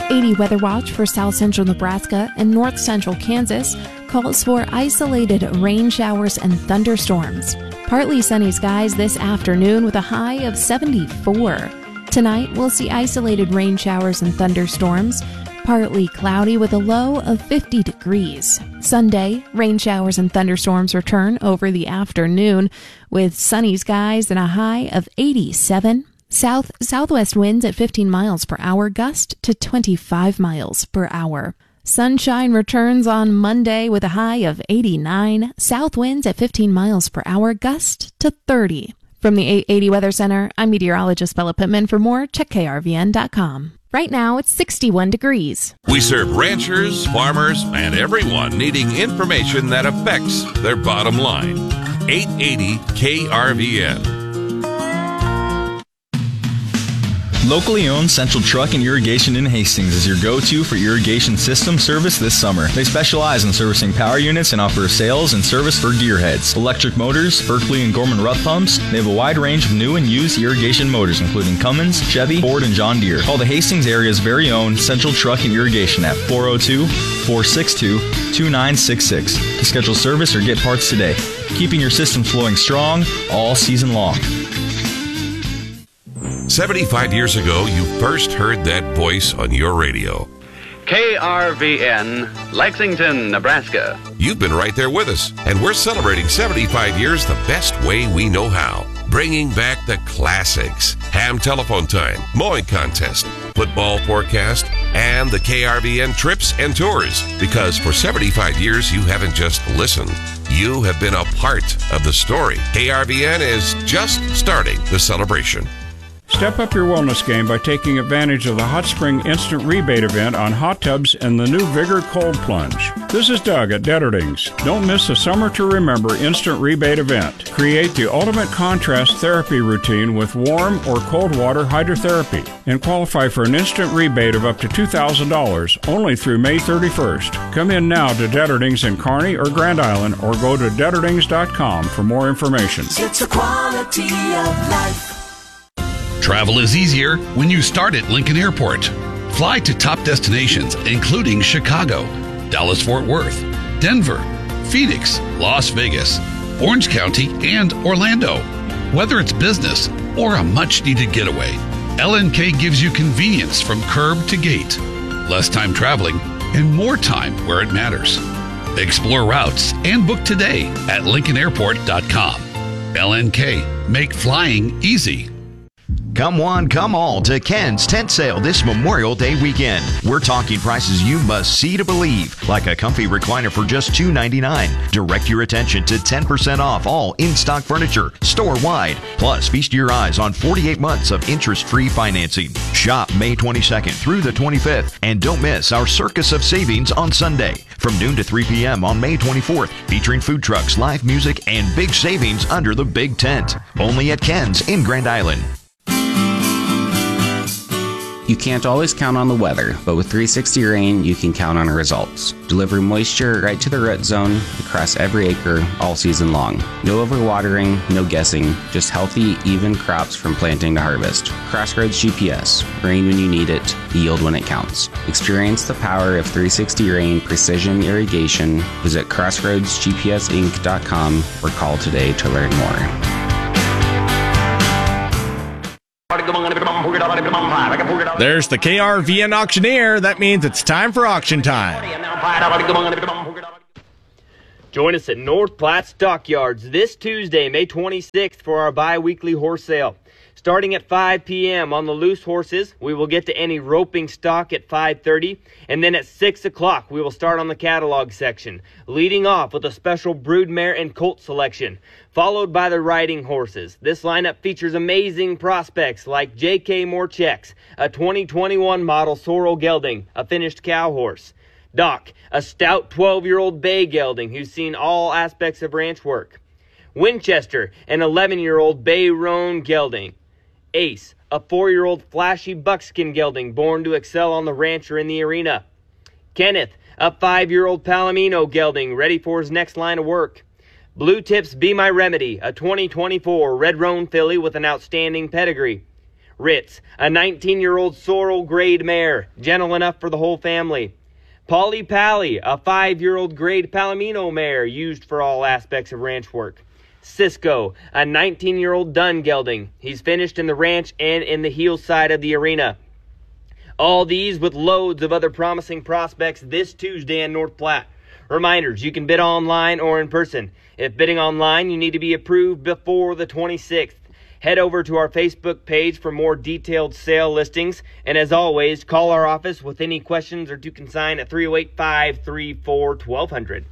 80 weather watch for south central Nebraska and north central Kansas calls for isolated rain showers and thunderstorms. Partly sunny skies this afternoon with a high of 74. Tonight, we'll see isolated rain showers and thunderstorms. Partly cloudy with a low of 50 degrees. Sunday, rain showers and thunderstorms return over the afternoon with sunny skies and a high of 87. Southwest winds at 15 miles per hour, gust to 25 miles per hour. Sunshine returns on Monday with a high of 89. South winds at 15 miles per hour, gust to 30. From the 880 Weather Center, I'm meteorologist Bella Pittman. For more, check krvn.com. Right now, it's 61 degrees. We serve ranchers, farmers, and everyone needing information that affects their bottom line. 880 KRVN. Locally owned Central Truck and Irrigation in Hastings is your go-to for irrigation system service this summer. They specialize in servicing power units and offer sales and service for gearheads, electric motors, Berkeley and Gorman Rupp pumps. They have a wide range of new and used irrigation motors, including Cummins, Chevy, Ford, and John Deere. Call the Hastings area's very own Central Truck and Irrigation at 402-462-2966 to schedule service or get parts today. Keeping your systems flowing strong all season long. 75 years ago, you first heard that voice on your radio. KRVN, Lexington, Nebraska. You've been right there with us, and we're celebrating 75 years the best way we know how. Bringing back the classics, ham telephone time, mowing contest, football forecast, and the KRVN trips and tours. Because for 75 years, you haven't just listened. You have been a part of the story. KRVN is just starting the celebration. Step up your wellness game by taking advantage of the Hot Spring Instant Rebate event on hot tubs and the new Vigor Cold Plunge. This is Doug at Detterdings. Don't miss the Summer to Remember Instant Rebate event. Create the ultimate contrast therapy routine with warm or cold water hydrotherapy and qualify for an instant rebate of up to $2,000 only through May 31st. Come in now to Detterdings in Kearney or Grand Island or go to Detterdings.com for more information. It's a quality of life. Travel is easier when you start at Lincoln Airport. Fly to top destinations including Chicago, Dallas-Fort Worth, Denver, Phoenix, Las Vegas, Orange County, and Orlando. Whether it's business or a much-needed getaway, LNK gives you convenience from curb to gate, less time traveling, and more time where it matters. Explore routes and book today at LincolnAirport.com. LNK, make flying easy. Come one, come all to Ken's Tent Sale this Memorial Day weekend. We're talking prices you must see to believe, like a comfy recliner for just $2.99. Direct your attention to 10% off all in-stock furniture, store-wide. Plus, feast your eyes on 48 months of interest-free financing. Shop May 22nd through the 25th, and don't miss our Circus of Savings on Sunday from noon to 3 p.m. on May 24th, featuring food trucks, live music, and big savings under the big tent. Only at Ken's in Grand Island. You can't always count on the weather, but with 360 Rain, you can count on results. Deliver moisture right to the root zone across every acre all season long. No overwatering, no guessing, just healthy, even crops from planting to harvest. Crossroads GPS, rain when you need it, yield when it counts. Experience the power of 360 Rain Precision Irrigation. Visit crossroadsgpsinc.com or call today to learn more. There's the KRVN auctioneer. That means it's time for auction time. Join us at North Platte Stockyards this Tuesday, May 26th for our bi-weekly horse sale. Starting at 5 p.m. on the loose horses, we will get to any roping stock at 5:30, and then at 6 o'clock we will start on the catalog section, leading off with a special broodmare and colt selection, followed by the riding horses. This lineup features amazing prospects like J.K. Morchex, a 2021 model sorrel gelding, a finished cow horse. Doc, a stout 12-year-old bay gelding who's seen all aspects of ranch work. Winchester, an 11-year-old bay roan gelding. Ace, a 4-year-old flashy buckskin gelding born to excel on the ranch or in the arena. Kenneth, a 5-year-old Palomino gelding ready for his next line of work. Blue Tips Be My Remedy, a 2024 red roan filly with an outstanding pedigree. Ritz, a 19-year-old sorrel grade mare, gentle enough for the whole family. Polly Pally, a 5-year-old grade Palomino mare used for all aspects of ranch work. Cisco, a 19-year-old dun gelding. He's finished in the ranch and in the heel side of the arena. All these with loads of other promising prospects this Tuesday in North Platte. Reminders, you can bid online or in person. If bidding online, you need to be approved before the 26th. Head over to our Facebook page for more detailed sale listings. And as always, call our office with any questions or to consign at 308-534-1200.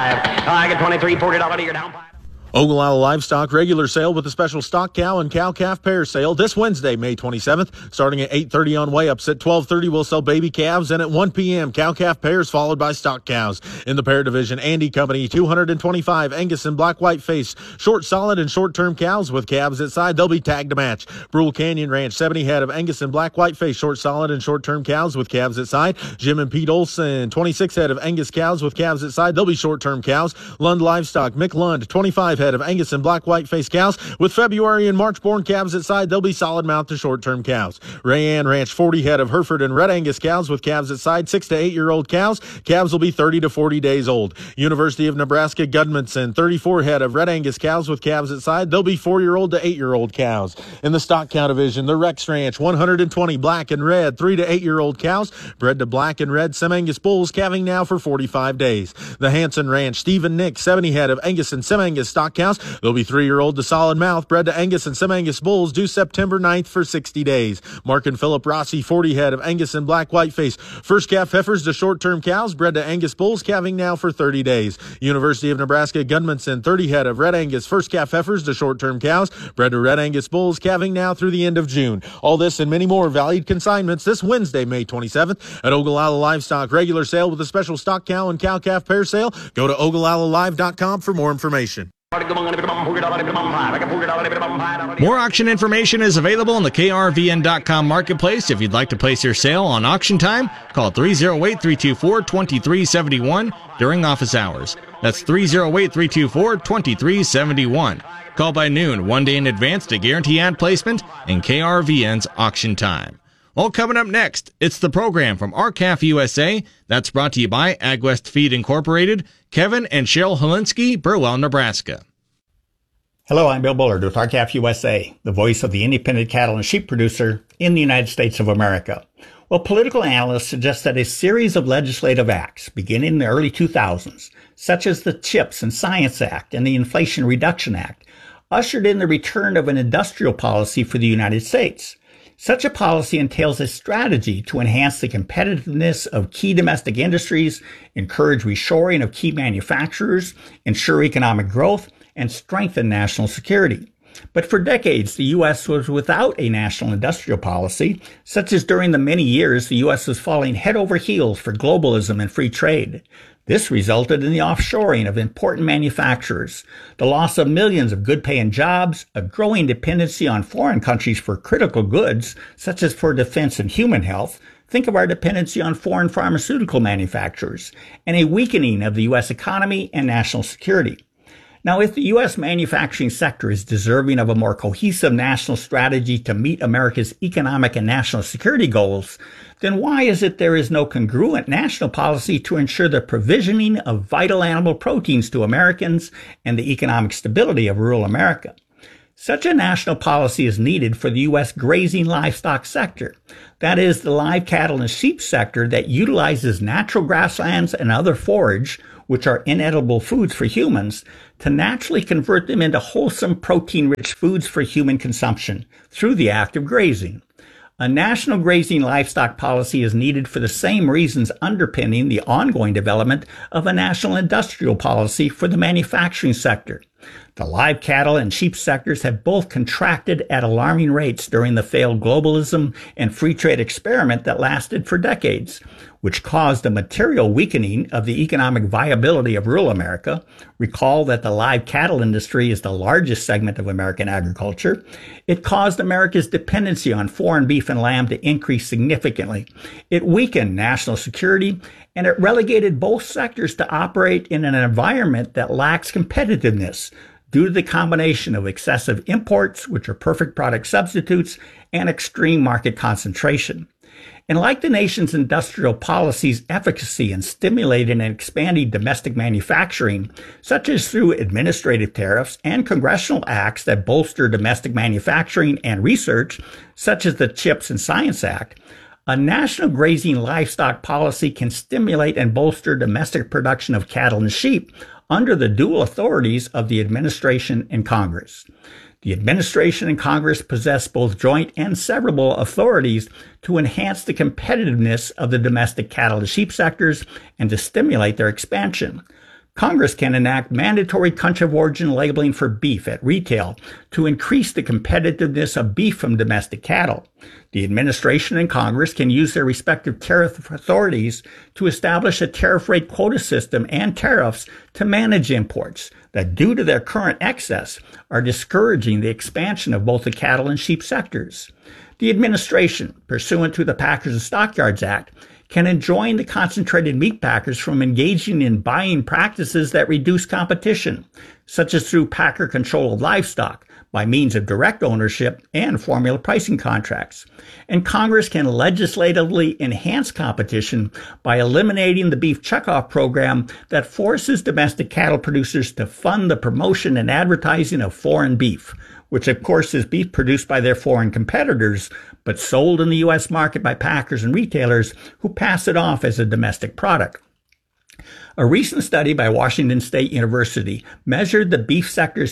I get $23, $40 to your down. Ogallala Livestock regular sale with a special stock cow and cow-calf pair sale this Wednesday, May 27th, starting at 8:30 on weigh-ups. At 12:30, we'll sell baby calves, and at 1 p.m., cow-calf pairs followed by stock cows. In the pair division, Andy Company, 225 Angus and black white face, short, solid, and short-term cows with calves at side. They'll be tagged to match. Brule Canyon Ranch, 70 head of Angus and black white face, short, solid, and short-term cows with calves at side. Jim and Pete Olson, 26 head of Angus cows with calves at side. They'll be short-term cows. Lund Livestock, Mick Lund, 25 head of Angus and black white face cows with February and March born calves at side. They'll be solid mount to short-term cows. Rayanne Ranch, 40 head of Hereford and Red Angus cows with calves at side, 6 to 8-year-old cows. Calves will be 30 to 40 days old. University of Nebraska Gudmundson, 34 head of Red Angus cows with calves at side. They'll be 4-year-old to 8-year-old cows. In the stock cow division, the Rex Ranch, 120 black and red 3 to 8-year-old cows, bred to black and red Sem-Angus bulls, calving now for 45 days. The Hanson Ranch, Stephen Nick, 70 head of Angus and Sem-Angus stock cows. They'll be 3-year-old to solid mouth, bred to Angus and Sem-Angus bulls, due September 9th for 60 days. Mark and Philip Rossi, 40 head of Angus and black white face, first calf heifers to short-term cows, bred to Angus bulls, calving now for 30 days. University of Nebraska Gudmundson, 30 head of Red Angus, first calf heifers to short-term cows, bred to Red Angus bulls, calving now through the end of June. All this and many more valued consignments this Wednesday, May 27th at Ogallala Livestock. Regular sale with a special stock cow and cow-calf pair sale. Go to OgallaLalive.com for more information. More auction information is available on the KRVN.com marketplace. If you'd like to place your sale on auction time, call 308-324-2371 during office hours. That's 308-324-2371. Call by noon, 1 day in advance to guarantee ad placement in KRVN's auction time. All coming up next, it's the program from R-CALF USA. That's brought to you by AgWest Feed Incorporated, Kevin and Cheryl Holinsky, Burwell, Nebraska. Hello, I'm Bill Bullard with R-CALF USA, the voice of the independent cattle and sheep producer in the United States of America. Well, political analysts suggest that a series of legislative acts beginning in the early 2000s, such as the CHIPS and Science Act and the Inflation Reduction Act, ushered in the return of an industrial policy for the United States. Such a policy entails a strategy to enhance the competitiveness of key domestic industries, encourage reshoring of key manufacturers, ensure economic growth, and strengthen national security. But for decades, the U.S. was without a national industrial policy, such as during the many years the U.S. was falling head over heels for globalism and free trade. This resulted in the offshoring of important manufacturers, the loss of millions of good-paying jobs, a growing dependency on foreign countries for critical goods, such as for defense and human health. Think of our dependency on foreign pharmaceutical manufacturers, and a weakening of the U.S. economy and national security. Now, if the U.S. manufacturing sector is deserving of a more cohesive national strategy to meet America's economic and national security goals, then why is it there is no congruent national policy to ensure the provisioning of vital animal proteins to Americans and the economic stability of rural America? Such a national policy is needed for the U.S. grazing livestock sector. That is, the live cattle and sheep sector that utilizes natural grasslands and other forage, which are inedible foods for humans, to naturally convert them into wholesome protein-rich foods for human consumption through the act of grazing. A national grazing livestock policy is needed for the same reasons underpinning the ongoing development of a national industrial policy for the manufacturing sector. The live cattle and sheep sectors have both contracted at alarming rates during the failed globalism and free trade experiment that lasted for decades, which caused a material weakening of the economic viability of rural America. Recall that the live cattle industry is the largest segment of American agriculture. It caused America's dependency on foreign beef and lamb to increase significantly. It weakened national security, and it relegated both sectors to operate in an environment that lacks competitiveness due to the combination of excessive imports, which are perfect product substitutes, and extreme market concentration. And like the nation's industrial policy's efficacy in stimulating and expanding domestic manufacturing, such as through administrative tariffs and congressional acts that bolster domestic manufacturing and research, such as the CHIPS and Science Act, a national grazing livestock policy can stimulate and bolster domestic production of cattle and sheep under the dual authorities of the administration and Congress. The administration and Congress possess both joint and severable authorities to enhance the competitiveness of the domestic cattle and sheep sectors and to stimulate their expansion. Congress can enact mandatory country of origin labeling for beef at retail to increase the competitiveness of beef from domestic cattle. The administration and Congress can use their respective tariff authorities to establish a tariff rate quota system and tariffs to manage imports that, due to their current excess, are discouraging the expansion of both the cattle and sheep sectors. The administration, pursuant to the Packers and Stockyards Act, can enjoin the concentrated meat packers from engaging in buying practices that reduce competition, such as through packer control of livestock by means of direct ownership and formula pricing contracts. And Congress can legislatively enhance competition by eliminating the beef checkoff program that forces domestic cattle producers to fund the promotion and advertising of foreign beef, which of course is beef produced by their foreign competitors, but sold in the U.S. market by packers and retailers who pass it off as a domestic product. A recent study by Washington State University measured the beef sector's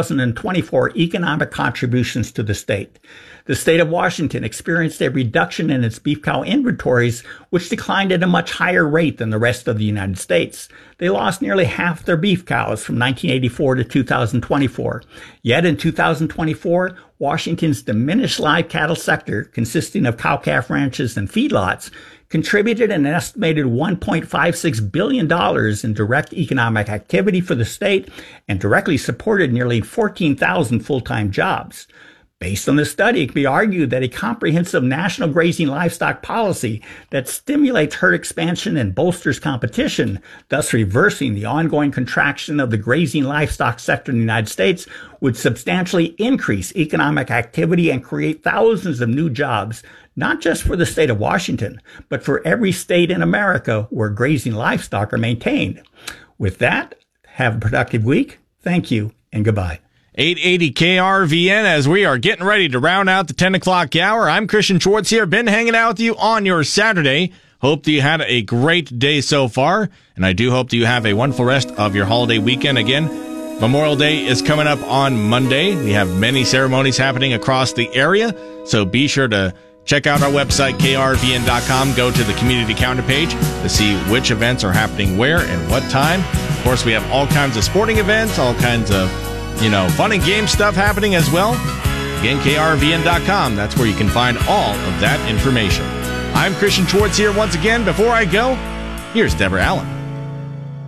2024 economic contributions to the state. The state of Washington experienced a reduction in its beef cow inventories, which declined at a much higher rate than the rest of the United States. They lost nearly half their beef cows from 1984 to 2024. Yet in 2024, Washington's diminished live cattle sector, consisting of cow-calf ranches and feedlots, contributed an estimated $1.56 billion in direct economic activity for the state and directly supported nearly 14,000 full-time jobs. Based on this study, it can be argued that a comprehensive national grazing livestock policy that stimulates herd expansion and bolsters competition, thus reversing the ongoing contraction of the grazing livestock sector in the United States, would substantially increase economic activity and create thousands of new jobs, not just for the state of Washington, but for every state in America where grazing livestock are maintained. With that, have a productive week. Thank you and goodbye. 880 KRVN as we are getting ready to round out the 10 o'clock hour. I'm Christian Schwartz here. Been hanging out with you on your Saturday. Hope that you had a great day so far, and I do hope that you have a wonderful rest of your holiday weekend. Again, Memorial Day is coming up on Monday. We have many ceremonies happening across the area, so be sure to check out our website, krvn.com. Go to the community calendar page to see which events are happening where and what time. Of course, we have all kinds of sporting events, all kinds of fun and game stuff happening as well. Again, krvn.com. That's where you can find all of that information. I'm Christian Schwartz here once again. Before I go, here's Deborah Allen.